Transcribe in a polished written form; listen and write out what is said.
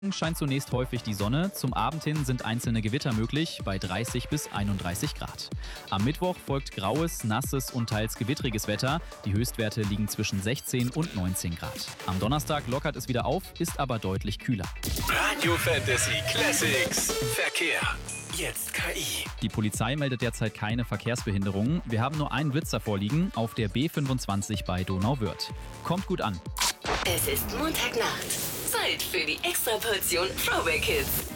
Scheint zunächst häufig die Sonne. Zum Abend hin sind einzelne Gewitter möglich bei 30 bis 31 Grad. Am Mittwoch folgt graues, nasses und teils gewittriges Wetter. Die Höchstwerte liegen zwischen 16 und 19 Grad. Am Donnerstag lockert es wieder auf, ist aber deutlich kühler. Radio Fantasy Classics. Verkehr. Jetzt KI. Die Polizei meldet derzeit keine Verkehrsbehinderungen. Wir haben nur einen Blitzer vorliegen auf der B25 bei Donauwörth. Kommt gut an. Es ist Montagnacht. Zeit für die Extraportion Throwback Hits.